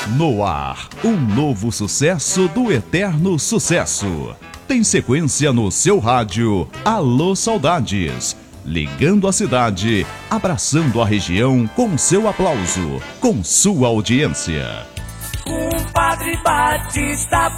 No ar, um novo sucesso do eterno sucesso. Tem sequência no seu rádio. Alô Saudades. Ligando a cidade, abraçando a região com seu aplauso, com sua audiência. O Padre Batista.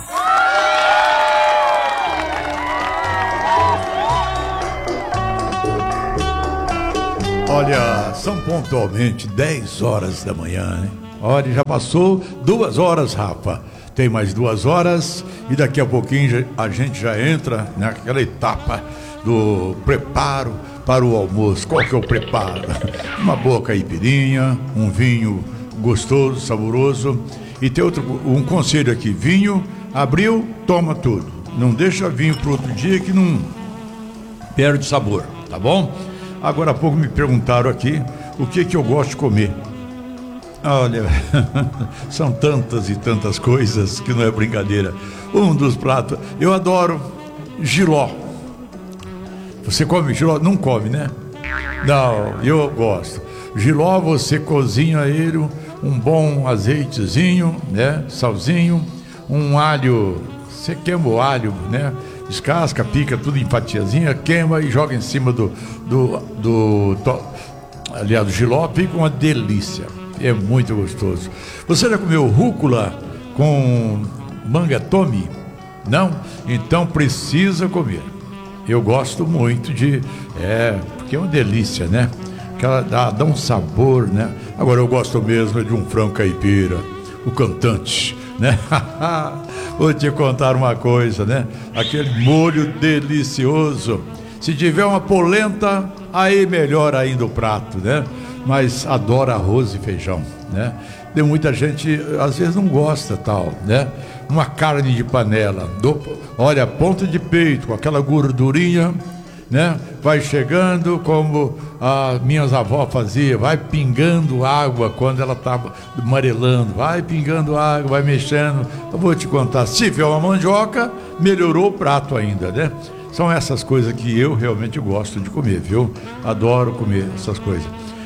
Olha, são pontualmente 10 horas da manhã, hein? Olha, já passou 2 horas, Rafa. Tem mais 2 horas e daqui a pouquinho a gente já entra naquela etapa do preparo para o almoço. Qual que é o preparo? Uma boa caipirinha, um vinho gostoso, saboroso. E tem um conselho aqui: vinho, abriu, toma tudo. Não deixa vinho para outro dia que não perde sabor, tá bom? Agora há pouco me perguntaram aqui o que eu gosto de comer. Olha, são tantas e tantas coisas que não é brincadeira. Um dos pratos, eu adoro jiló. Você come jiló? Não come, né? Não, eu gosto. Jiló, você cozinha ele, um bom azeitezinho, né? Salzinho, um alho, você queima o alho, né? Descasca, pica tudo em fatiazinha, queima e joga em cima do jiló, fica uma delícia. É muito gostoso. Você já comeu rúcula com manga tome? Não? Então precisa comer. Eu gosto muito porque é uma delícia, né? Aquela dá um sabor, né? Agora eu gosto mesmo de um frango caipira, o cantante, né? Vou te contar uma coisa, né? Aquele molho delicioso. Se tiver uma polenta, aí melhor ainda o prato, né? Mas adora arroz e feijão, né? Tem muita gente, às vezes não gosta tal, né? Uma carne de panela, olha, ponta de peito, com aquela gordurinha, né? Vai chegando como as minhas avós faziam, vai pingando água quando ela estava amarelando, vai pingando água, vai mexendo. Eu vou te contar, se tiver uma mandioca, melhorou o prato ainda, né? São essas coisas que eu realmente gosto de comer, viu? Adoro comer essas coisas.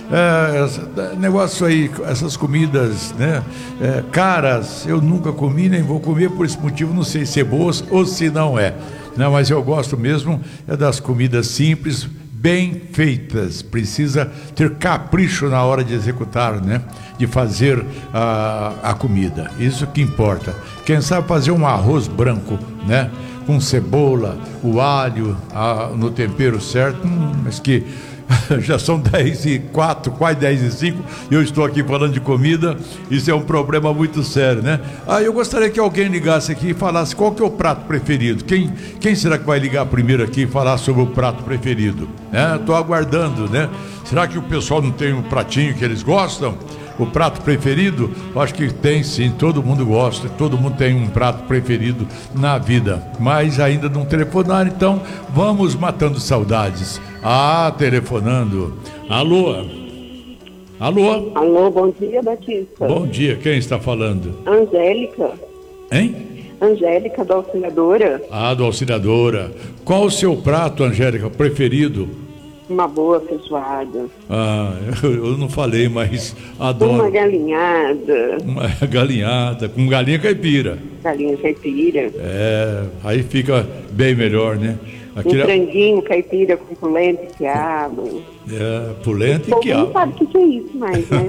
Negócio aí, essas comidas, né, caras, eu nunca comi nem vou comer por esse motivo, não sei se é boas ou se não é. Não, mas eu gosto mesmo das comidas simples, bem feitas. Precisa ter capricho na hora de executar, né? De fazer a comida. Isso que importa. Quem sabe fazer um arroz branco, né? Com cebola, o alho, no tempero certo, mas que já são 10h04, quase 10h05, e eu estou aqui falando de comida. Isso é um problema muito sério, né? Eu gostaria que alguém ligasse aqui e falasse qual que é o prato preferido. Quem será que vai ligar primeiro aqui e falar sobre o prato preferido? Estou aguardando, né? Será que o pessoal não tem um pratinho que eles gostam? O prato preferido? Acho que tem sim, todo mundo gosta, todo mundo tem um prato preferido na vida, mas ainda não telefonaram, então vamos matando saudades. Telefonando. Alô? Alô? Alô, bom dia, Batista. Bom dia, quem está falando? Angélica. Hein? Angélica, da Auxiliadora. Do Auxiliadora. Qual o seu prato, Angélica, preferido? Uma boa feijoada. Eu não falei, mas adoro. Uma galinhada. Uma galinhada, com galinha caipira. Galinha caipira. Aí fica bem melhor, né? Um franguinho caipira com polenta e quiabo. Polenta e quiabo. Não sabe o que é isso mais, né?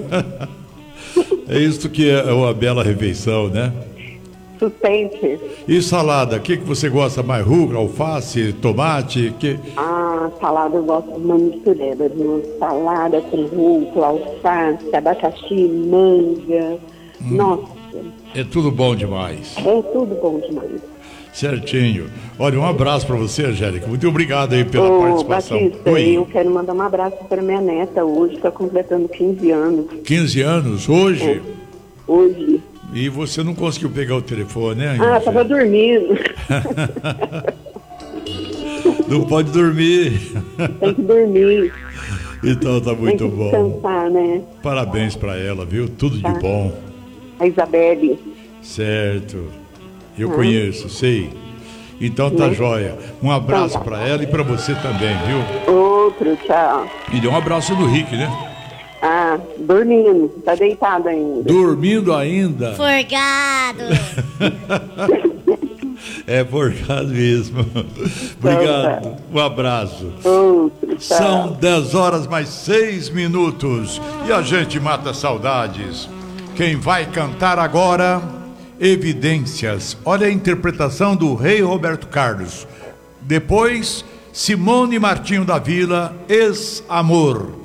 É isso que é uma bela refeição, né? Suspense. E salada, o que você gosta mais? Rúcula, alface, tomate? Salada eu gosto de uma mistureba, viu? Salada com rúcula, alface, abacaxi, manga. Nossa. É tudo bom demais. É tudo bom demais. Certinho. Olha, um abraço para você, Angélica. Muito obrigado aí pela participação. Batista, eu quero mandar um abraço para minha neta hoje, está completando 15 anos. 15 anos? Hoje? Hoje. E você não conseguiu pegar o telefone, né, Angélica? Estava dormindo. Não pode dormir. Tem que dormir. Então tá muito bom. Descansar, né? Parabéns para ela, viu? Tudo de bom. A Isabelle. Certo. Eu conheço, sei. Então tá jóia. Um abraço para ela e para você também, viu? Outro, tchau. E dê um abraço do Rick, né? Ah, dormindo. Tá deitado ainda. Dormindo ainda? Forgado. É forgado mesmo. Obrigado. Um abraço. Outro, tchau. São 10 horas mais 6 minutos. E a gente mata saudades. Quem vai cantar agora? Evidências. Olha a interpretação do Rei Roberto Carlos. Depois, Simone Martinho da Vila, Ex-Amor.